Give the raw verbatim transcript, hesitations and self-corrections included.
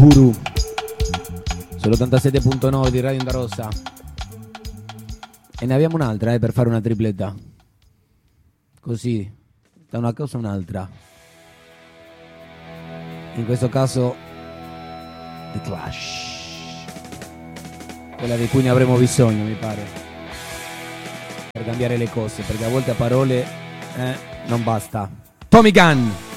Puru sull'ottantasette virgola nove di Radio Onda Rossa. E ne abbiamo un'altra eh, per fare una tripletta. Così, da una cosa a un'altra. In questo caso The Clash, quella di cui ne avremo bisogno, mi pare, per cambiare le cose, perché a volte a parole eh, non basta. Tommy Gunn.